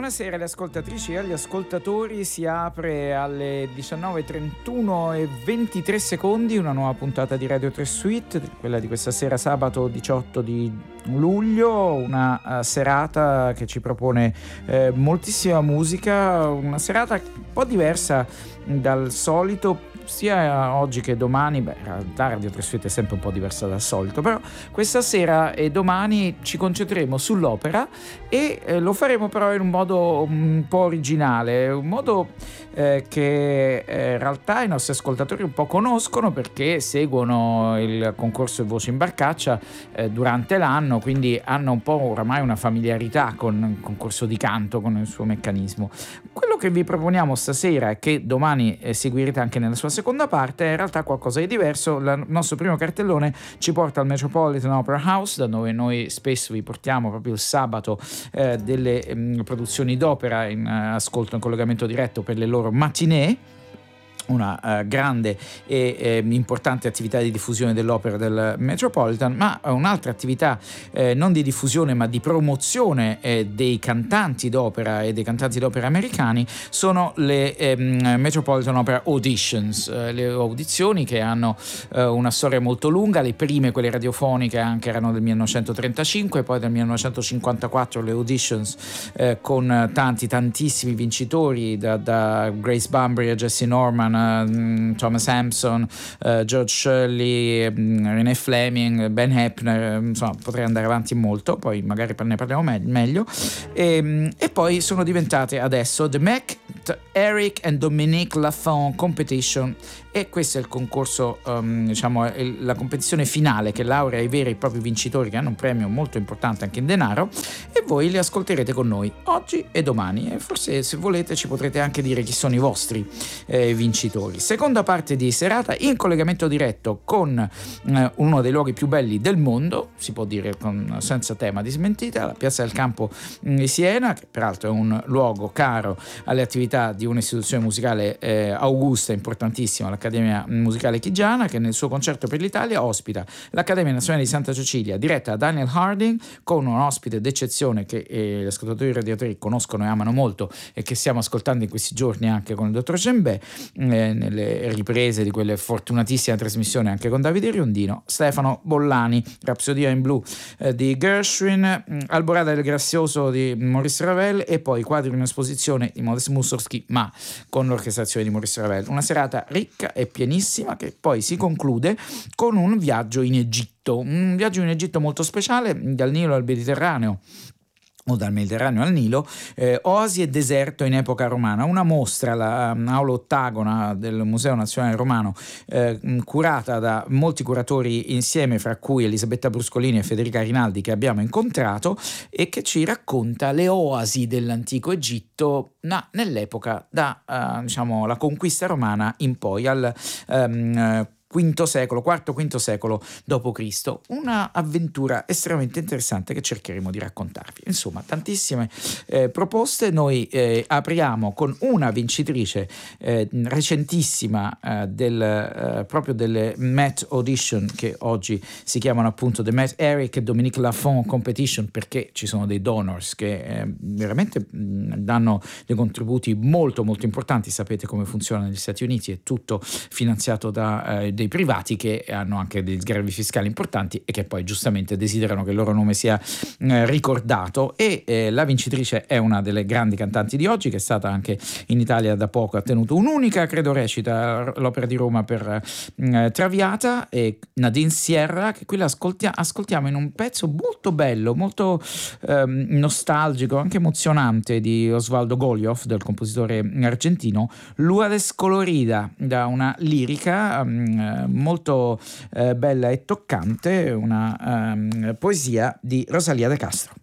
Buonasera alle ascoltatrici e agli ascoltatori, si apre alle 19:31 e 23 secondi una nuova puntata di Radio 3 Suite, quella di questa sera sabato 18 di luglio, una serata che ci propone moltissima musica, una serata un po' diversa dal solito, sia oggi che domani. In realtà Radio 3 Suite è sempre un po' diversa dal solito, però questa sera e domani ci concentreremo sull'opera e lo faremo però in un modo un po' originale, un modo che in realtà i nostri ascoltatori un po' conoscono perché seguono il concorso Voce in Barcaccia durante l'anno, quindi hanno un po' oramai una familiarità con il concorso di canto, con il suo meccanismo. Quello che vi proponiamo stasera e che domani seguirete anche nella sua seconda parte è in realtà qualcosa di diverso. Il nostro primo cartellone ci porta al Metropolitan Opera House, da dove noi spesso vi portiamo proprio il sabato delle produzioni d'opera in ascolto, in collegamento diretto per le loro matinée. Una grande e importante attività di diffusione dell'opera del Metropolitan, ma un'altra attività non di diffusione ma di promozione dei cantanti d'opera e dei cantanti d'opera americani sono le Metropolitan Opera Auditions, le audizioni che hanno una storia molto lunga. Le prime, quelle radiofoniche, anche erano del 1935, poi del 1954 le auditions con tantissimi vincitori, da Grace Bunbury a Jesse Norman, Thomas Hampson, George Shirley, Renee Fleming, Ben Heppner, insomma potrei andare avanti molto, poi magari ne parliamo meglio, e poi sono diventate adesso The Mac, Eric and Dominique Lafont Competition, e questo è il concorso, la competizione finale che laurea i veri e propri vincitori, che hanno un premio molto importante anche in denaro, e voi li ascolterete con noi oggi e domani, e forse se volete ci potrete anche dire chi sono i vostri vincitori. Seconda parte di serata in collegamento diretto con uno dei luoghi più belli del mondo, si può dire senza tema di smentita, la Piazza del Campo di Siena, che peraltro è un luogo caro alle attività di un'istituzione musicale augusta, importantissima, l'Accademia Musicale Chigiana, che nel suo concerto per l'Italia ospita l'Accademia Nazionale di Santa Cecilia, diretta da Daniel Harding, con un ospite d'eccezione che gli ascoltatori radiatori conoscono e amano molto e che stiamo ascoltando in questi giorni anche con il dottor Gembè, nelle riprese di quelle fortunatissime trasmissioni anche con Davide Riondino. Stefano Bollani, Rapsodia in blu di Gershwin, Alborada del Grazioso di Maurice Ravel, e poi quadri in esposizione di Modest Mussorgsky, ma con l'orchestrazione di Maurice Ravel. Una serata ricca e pienissima che poi si conclude con un viaggio in Egitto molto speciale, dal Nilo al Mediterraneo o dal Mediterraneo al Nilo, oasi e deserto in epoca romana, una mostra, l'aula ottagona del Museo Nazionale Romano, curata da molti curatori insieme, fra cui Elisabetta Bruscolini e Federica Rinaldi, che abbiamo incontrato, e che ci racconta le oasi dell'antico Egitto nell'epoca da la conquista romana in poi al IV-V secolo d.C. Una avventura estremamente interessante che cercheremo di raccontarvi. Insomma, tantissime proposte. Noi apriamo con una vincitrice recentissima proprio delle Met Audition, che oggi si chiamano appunto The Met Eric e Dominique Lafont Competition, perché ci sono dei donors che veramente danno dei contributi molto molto importanti. Sapete come funziona negli Stati Uniti, è tutto finanziato da dei privati che hanno anche degli sgravi fiscali importanti e che poi giustamente desiderano che il loro nome sia ricordato, e la vincitrice è una delle grandi cantanti di oggi, che è stata anche in Italia da poco, ha tenuto un'unica, credo, recita all'Opera di Roma per Traviata, e Nadine Sierra, che qui la ascoltiamo in un pezzo molto bello, molto nostalgico, anche emozionante, di Osvaldo Golijov, del compositore argentino, Luades Colorida, da una lirica molto bella e toccante, una poesia di Rosalía de Castro.